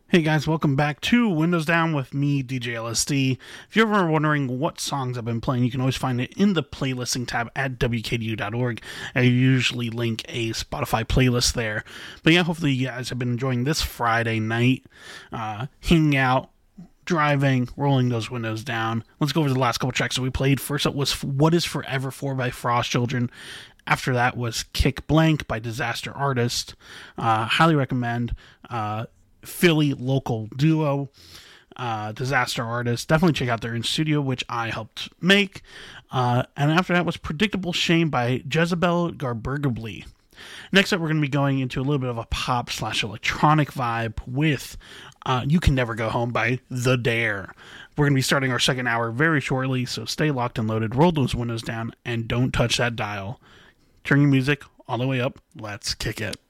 Hey guys, welcome back to Windows Down with me, DJ LSD. If you're ever wondering what songs I've been playing, you can always find it in the playlisting tab at wkdu.org. I usually link a Spotify playlist there. But yeah, hopefully you guys have been enjoying this Friday night, hanging out, driving, rolling those windows down. Let's go over the last couple tracks that we played. First up was What Is Forever For by Frost Children. After that was Kick Blank by Disaster Artist. Highly recommend. Philly local duo, Disaster Artist. Definitely check out their in studio, which I helped make. And after that was Predictable Shame by Jezebel Garbergably. Next up, we're going to be going into a little bit of a pop/electronic vibe with You Can Never Go Home by The Dare. We're going to be starting our second hour very shortly, so stay locked and loaded, roll those windows down, and don't touch that dial. Turn your music all the way up. Let's kick it.